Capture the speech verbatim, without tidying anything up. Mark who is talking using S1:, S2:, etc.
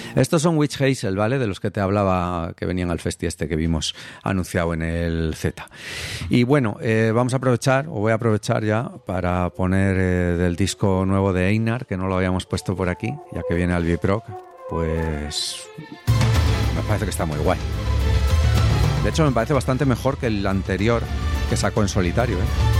S1: Estos son Witch Hazel, ¿vale? De los que te hablaba, que venían al festi este que vimos anunciado en el Z. Y bueno, eh, vamos a aprovechar, o voy a aprovechar ya, para poner eh, del disco nuevo de Einar, que no lo habíamos puesto por aquí, ya que viene al Biproc, pues me parece que está muy guay. De hecho, me parece bastante mejor que el anterior que sacó en solitario, ¿eh?